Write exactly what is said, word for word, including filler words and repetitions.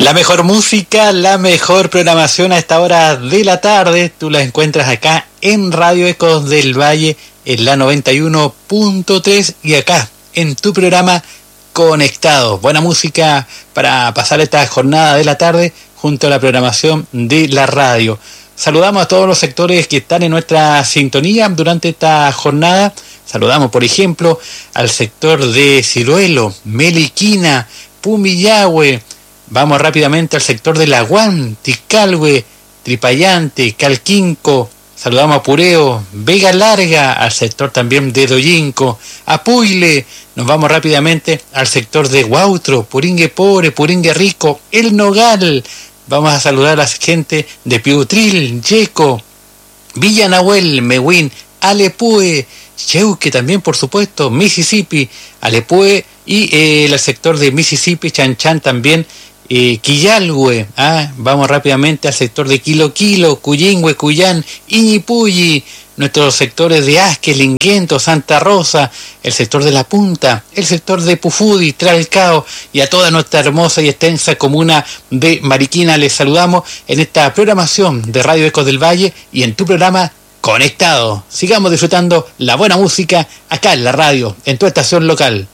La mejor música, la mejor programación a esta hora de la tarde, tú la encuentras acá en Radio Ecos del Valle, en la noventa y uno punto tres y acá en tu programa Conectado. Buena música para pasar esta jornada de la tarde junto a la programación de la radio. Saludamos a todos los sectores que están en nuestra sintonía durante esta jornada. Saludamos, por ejemplo, al sector de Ciruelo, Meliquina, Pumillahue. Vamos rápidamente al sector de Laguán, Ticalhue, Tripayante, Calquinco. Saludamos a Pureo, Vega Larga, al sector también de Doyinco, a Puile. Nos vamos rápidamente al sector de Huautro, Puringue Pobre, Puringue Rico, El Nogal. Vamos a saludar a la gente de Piutril, Yeco, Villa Nahuel, Mehuín, Alepue, Cheuque también, por supuesto, Mississippi, Alepue y eh, el sector de Mississippi, Chanchan también, eh, Quillalhue. Ah, vamos rápidamente al sector de Quilo Quilo, Cuyingüe, Cuyán, Iñipulli, nuestros sectores de Asque, Linguento, Santa Rosa, el sector de La Punta, el sector de Pufudi, Tralcao y a toda nuestra hermosa y extensa comuna de Mariquina. Les saludamos en esta programación de Radio Ecos del Valle y en tu programa Conectado. Sigamos disfrutando la buena música acá en la radio, en tu estación local.